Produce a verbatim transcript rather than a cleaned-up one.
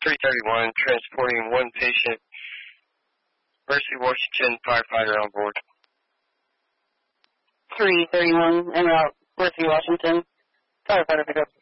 three thirty-one, transporting one patient. Mercy Washington firefighter on board. three thirty-one, en route, Mercy Washington, firefighter pickup.